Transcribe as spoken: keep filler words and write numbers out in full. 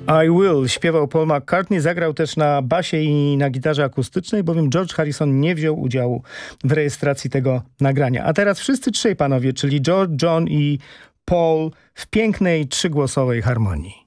I Will śpiewał Paul McCartney, zagrał też na basie i na gitarze akustycznej, bowiem George Harrison nie wziął udziału w rejestracji tego nagrania. A teraz wszyscy trzej panowie, czyli George, John i Paul w pięknej trzygłosowej harmonii.